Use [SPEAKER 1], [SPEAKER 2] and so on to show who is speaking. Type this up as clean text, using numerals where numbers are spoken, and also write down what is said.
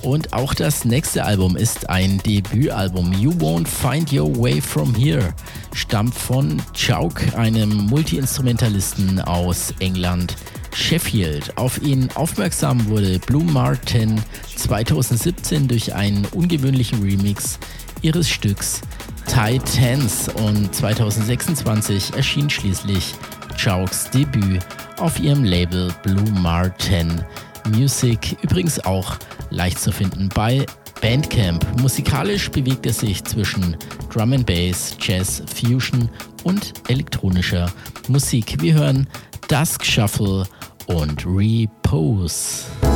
[SPEAKER 1] Und auch das nächste Album ist ein Debütalbum. You Won't Find Your Way From Here stammt von Chauk, einem Multi-Instrumentalisten aus England, Sheffield. Auf ihn aufmerksam wurde Blue Martin 2017 durch einen ungewöhnlichen Remix ihres Stücks Titans und 2026 erschien schließlich Chauks Debüt auf ihrem Label Blue Martin Music, übrigens auch leicht zu finden bei Bandcamp. Musikalisch bewegt er sich zwischen Drum and Bass, Jazz, Fusion und elektronischer Musik. Wir hören Dusk Shuffle und Repose.